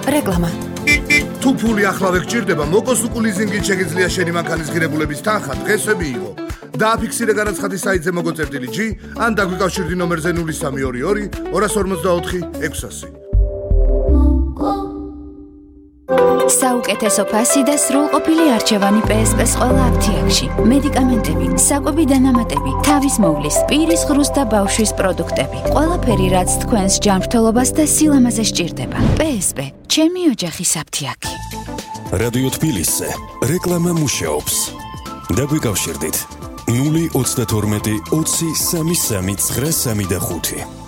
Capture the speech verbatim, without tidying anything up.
რეკლამა. თუ ფული ახლავე გჭირდება, მოკოსუკუ ლიზინგით შეგიძლია შენი მანქანის ღირებულების თანხა დღესები იყო. დააფიქსირე განაცხადი საიტზე მოგოწერდილი ჯი, ან დაგვიკავშირდი ნომერზე ნული სამი ორი ორი ორას ორმოცდაოთხი ექვსასი. საუკეთესო ფასი და სრულყოფილი არჩევანი პე-ეს-პეს ყველა აფთიაქში. მედიკამენტები, საკვები დანამატები, თავის მოვლის, პირის ღრუს და ბავშვის პროდუქტები. ყველაფერი, რაც თქვენს ჯანმრთელობას და სილამაზე სჭირდება. პე-ეს-პე, ჩემი ოჯახის აფთიაქი. რადიო თბილისზე რეკლამა მუშაობს. დაგვიკავშირდით ნული ოცდათორმეტი ოცი სამი სამი ცხრა სამი და ხუთი.